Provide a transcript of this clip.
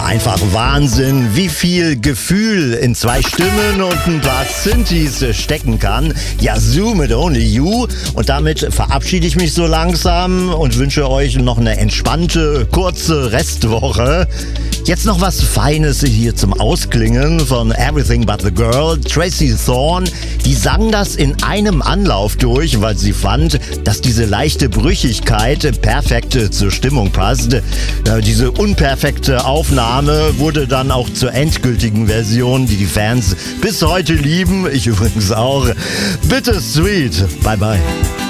Einfach Wahnsinn, wie viel Gefühl in 2 Stimmen und ein paar Synthes stecken kann. Yazoo mit Only You. Und damit verabschiede ich mich so langsam und wünsche euch noch eine entspannte, kurze Restwoche. Jetzt noch was Feines hier zum Ausklingen von Everything But The Girl. Tracy Thorn, die sang das in einem Anlauf durch, weil sie fand, dass diese leichte Brüchigkeit perfekt zur Stimmung passt. Diese unperfekte Aufnahme wurde dann auch zur endgültigen Version, die Fans bis heute lieben. Ich übrigens auch. Bittersweet. Bye bye.